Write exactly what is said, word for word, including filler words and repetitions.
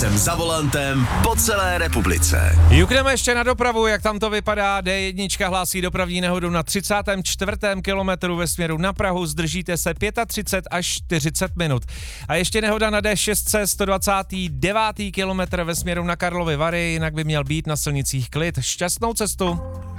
jsem za volantem po celé republice. Jukneme ještě na dopravu, jak tam to vypadá. D jedna hlásí dopravní nehodu na třicátém čtvrtém kilometru ve směru na Prahu. Zdržíte se třicet pět až čtyřicet minut. A ještě nehoda na D šest sto dvacátý devátý kilometr ve směru na Karlovy Vary, jinak by měl být na silnicích klid. Šťastnou cestu.